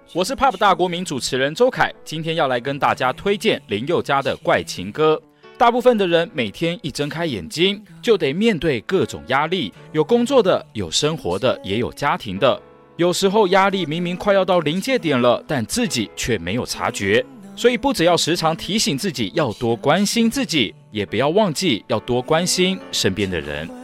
我是 Pop 大国民主持人周凯，今天要来跟大家推荐林宥嘉的《怪情歌》。大部分的人每天一睁开眼睛，就得面对各种压力，有工作的，有生活的，也有家庭的。有时候压力明明快要到临界点了，但自己却没有察觉。所以不只要时常提醒自己要多关心自己，也不要忘记要多关心身边的人。